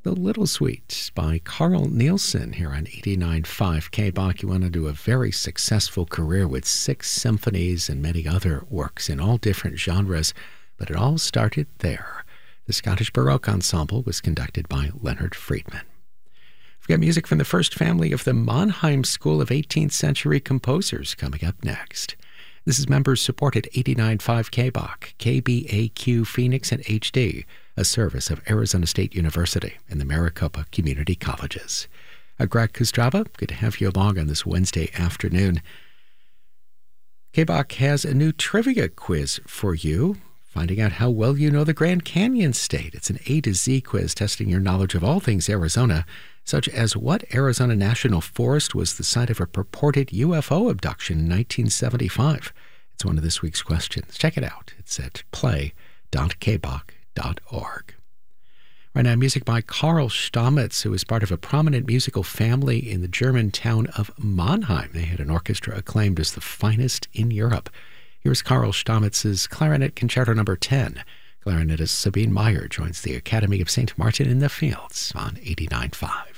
The Little Suite by Carl Nielsen here on 89.5 KBOK. He went on to a very successful career with 6 symphonies and many other works in all different genres, but it all started there. The Scottish Baroque Ensemble was conducted by Leonard Friedman. We've got music from the first family of the Mannheim School of 18th Century Composers coming up next. This is members-supported 89.5 KBOK, KBAQ Phoenix and HD, a service of Arizona State University and the Maricopa Community Colleges. Greg Kostrava, good to have you along on this Wednesday afternoon. KBOK has a new trivia quiz for you, finding out how well you know the Grand Canyon State. It's an A to Z quiz testing your knowledge of all things Arizona, such as what Arizona National Forest was the site of a purported UFO abduction in 1975. It's one of this week's questions. Check it out. It's at play.kbok.org. Right now, music by Karl Stamitz, who is part of a prominent musical family in the German town of Mannheim. They had an orchestra acclaimed as the finest in Europe. Here's Karl Stamitz's Clarinet Concerto No. 10. Clarinetist Sabine Meyer joins the Academy of St. Martin in the Fields on 89.5.